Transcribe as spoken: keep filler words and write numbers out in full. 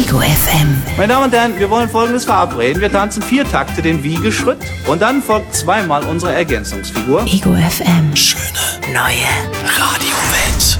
Ego F M. Meine Damen und Herren, wir wollen Folgendes verabreden. Wir tanzen vier Takte den Wiegeschritt und dann folgt zweimal unsere Ergänzungsfigur. Ego F M. Schöne Neue Radiowelt.